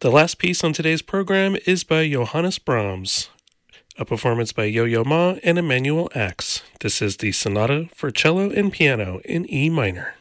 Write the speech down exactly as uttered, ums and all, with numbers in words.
The last piece on today's program is by Johannes Brahms, a performance by Yo-Yo Ma and Emanuel Ax. This is the Sonata for Cello and Piano in E minor.